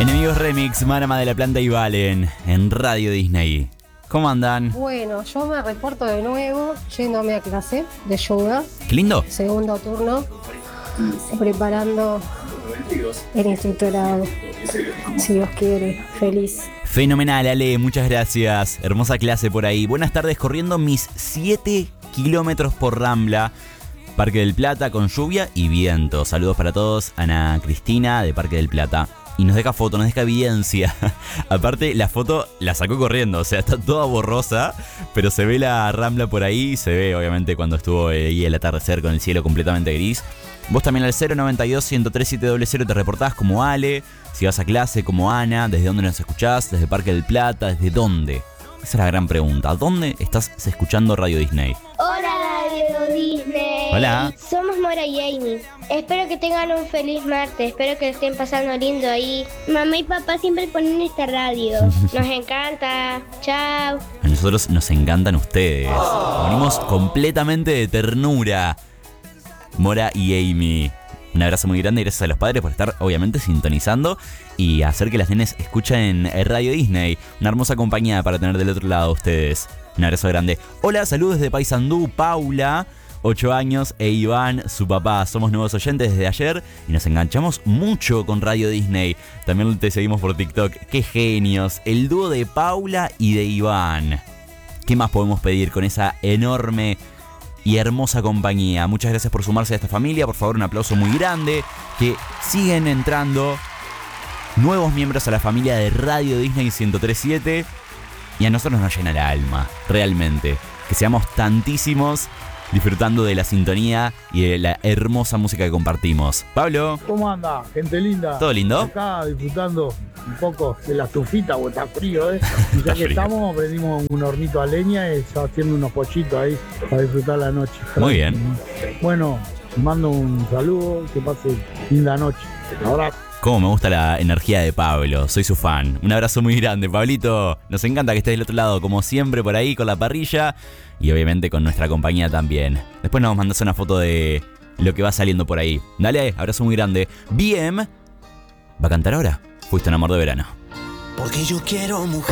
Enemigos Remix, Marama de la Planta y Valen, en Radio Disney. ¿Cómo andan? Bueno, yo me reporto de nuevo, yéndome a clase de yoga. ¡Qué lindo! Segundo turno, preparando el instructorado. Si Dios quiere, feliz. Fenomenal, Ale, muchas gracias. Hermosa clase por ahí. Buenas tardes, corriendo mis 7 kilómetros por Rambla. Parque del Plata con lluvia y viento. Saludos para todos. Ana Cristina de Parque del Plata. Y nos deja foto, nos deja evidencia. Aparte, la foto la sacó corriendo, o sea, está toda borrosa, pero se ve la Rambla por ahí, se ve obviamente cuando estuvo ahí el atardecer con el cielo completamente gris. Vos también al 092-103-700 te reportás como Ale, si vas a clase como Ana, ¿desde dónde nos escuchás? ¿Desde Parque del Plata? ¿Desde dónde? Esa es la gran pregunta. ¿Dónde estás escuchando Radio Disney? Hola Radio Disney. Hola. Somos Mora y Amy. Espero que tengan un feliz martes. Espero que lo estén pasando lindo ahí. Mamá y papá siempre ponen esta radio. Nos encanta. Chao. A nosotros nos encantan ustedes. Venimos completamente de ternura. Mora y Amy. Un abrazo muy grande y gracias a los padres por estar obviamente sintonizando y hacer que las nenes escuchen Radio Disney. Una hermosa compañía para tener del otro lado ustedes. Un abrazo grande. Hola, saludos desde Paysandú, Paula, 8 años, e Iván, su papá. Somos nuevos oyentes desde ayer y nos enganchamos mucho con Radio Disney. También te seguimos por TikTok. ¡Qué genios! El dúo de Paula y de Iván. ¿Qué más podemos pedir con esa enorme y hermosa compañía? Muchas gracias por sumarse a esta familia. Por favor, un aplauso muy grande. Que siguen entrando nuevos miembros a la familia de Radio Disney 103.7. Y a nosotros nos llena el alma, realmente. Que seamos tantísimos disfrutando de la sintonía y de la hermosa música que compartimos. Pablo. ¿Cómo anda, gente linda? ¿Todo lindo? Acá disfrutando un poco de la estufita, o está frío, Y ya que estamos, prendimos un hornito a leña y está haciendo unos pollitos ahí para disfrutar la noche. Muy bien. Bueno, mando un saludo, que pase linda noche. Abrazo. Cómo me gusta la energía de Pablo, soy su fan. Un abrazo muy grande, Pablito. Nos encanta que estés del otro lado, como siempre, por ahí con la parrilla y obviamente con nuestra compañía también. Después nos mandás una foto de lo que va saliendo por ahí. Dale, abrazo muy grande. BM va a cantar ahora. Fuiste un amor de verano. Porque yo quiero mujer.